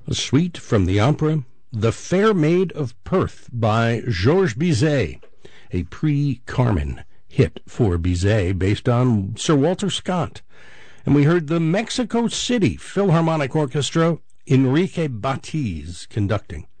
A suite from the opera The Fair Maid of Perth by Georges Bizet, a pre-Carmen hit for Bizet based on Sir Walter Scott. And we heard the Mexico City Philharmonic Orchestra, Enrique Batiz conducting.